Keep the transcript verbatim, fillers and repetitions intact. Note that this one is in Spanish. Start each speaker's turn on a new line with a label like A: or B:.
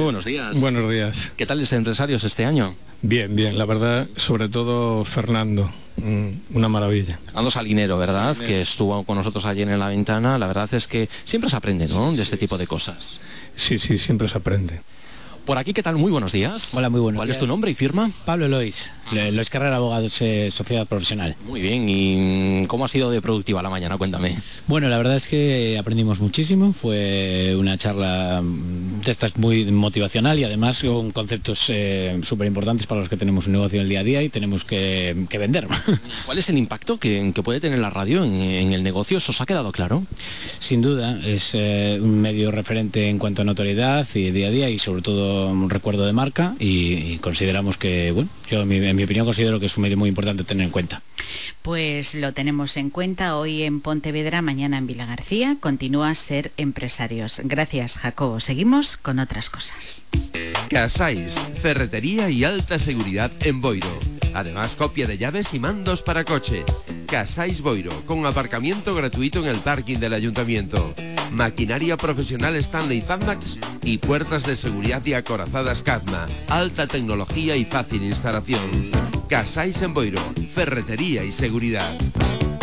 A: buenos días.
B: Buenos días.
A: ¿Qué tal los empresarios este año?
B: Bien, bien, la verdad, sobre todo Fernando, una maravilla.
A: Fernando Salinero, ¿verdad? Salinero. Que estuvo con nosotros ayer en La Ventana. La verdad es que siempre se aprende, ¿no? De este tipo de cosas.
B: Sí, sí, siempre se aprende.
A: Por aquí, ¿qué tal? Muy buenos días.
C: Hola, muy buenos
A: ¿Cuál
C: días.
A: es tu nombre y firma?
C: Pablo Elois, Elois Carrera Abogados, eh, Sociedad Profesional.
A: Muy bien, ¿y cómo ha sido de productiva la mañana? Cuéntame.
C: Bueno, la verdad es que aprendimos muchísimo, fue una charla de estas muy motivacional y además con conceptos eh, súper importantes para los que tenemos un negocio en el día a día y tenemos que, que vender.
A: ¿Cuál es el impacto que, que puede tener la radio en, en el negocio? ¿Eso os ha quedado claro?
C: Sin duda, es eh, un medio referente en cuanto a notoriedad y día a día y sobre todo un recuerdo de marca y, y consideramos que, bueno, yo en mi, en mi opinión considero que es un medio muy importante tener en cuenta.
D: Pues lo tenemos en cuenta hoy en Pontevedra, mañana en Vilagarcía. Continúa Ser Empresarios. Gracias, Jacobo. Seguimos con otras cosas.
E: Casais, ferretería y alta seguridad en Boiro. Además, copia de llaves y mandos para coche. Casais Boiro, con aparcamiento gratuito en el parking del ayuntamiento. Maquinaria profesional Stanley Fatmax y puertas de seguridad y acorazadas Cadma. Alta tecnología y fácil instalación. Casais en Boiro, ferretería y seguridad.